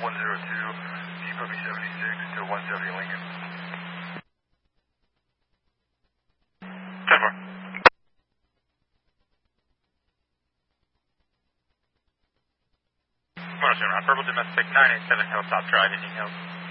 Puppy 76 to 170 Lincoln. 10-4. Purple Domestic 987 Hilltop Drive, Indian Hills.